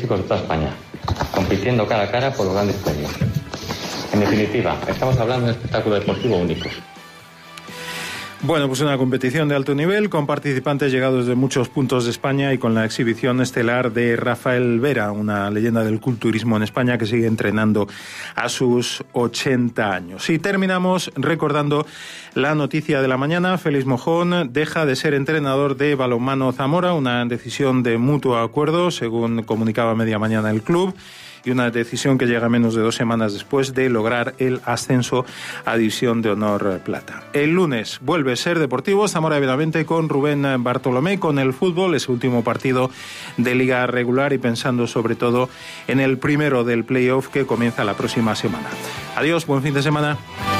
chicos de toda España, compitiendo cara a cara por los grandes premios. En definitiva, estamos hablando de un espectáculo deportivo único. Bueno, pues una competición de alto nivel con participantes llegados de muchos puntos de España y con la exhibición estelar de Rafael Vera, una leyenda del culturismo en España que sigue entrenando a sus 80 años. Y terminamos recordando la noticia de la mañana. Félix Mojón deja de ser entrenador de Balonmano Zamora, una decisión de mutuo acuerdo, según comunicaba media mañana el club, y una decisión que llega menos de 2 semanas después de lograr el ascenso a División de Honor Plata. El lunes vuelve Ser Deportivo, Zamora de Benavente con Rubén Bartolomé, con el fútbol, ese último partido de liga regular y pensando sobre todo en el primero del playoff que comienza la próxima semana. Adiós, buen fin de semana.